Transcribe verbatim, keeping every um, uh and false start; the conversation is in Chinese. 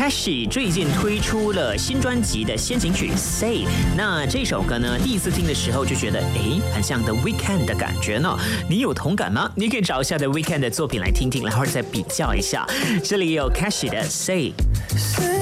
Cashy 最近推出了新专辑的先行曲 Say， 那这首歌呢，第一次听的时候就觉得，诶，很像 The Weeknd 的感觉呢。你有同感吗？你可以找一下 The Weeknd 的作品来听听，然后再比较一下。这里有 Cashy 的 Say。